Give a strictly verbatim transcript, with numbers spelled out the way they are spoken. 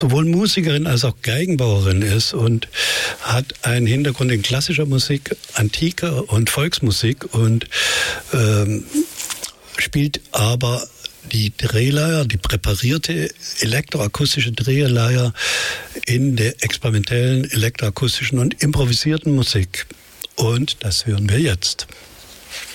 sowohl Musikerin als auch Geigenbauerin ist und hat einen Hintergrund in klassischer Musik, antiker und Volksmusik und ähm, spielt aber die Drehleier, die präparierte elektroakustische Drehleier in der experimentellen, elektroakustischen und improvisierten Musik. Und das hören wir jetzt.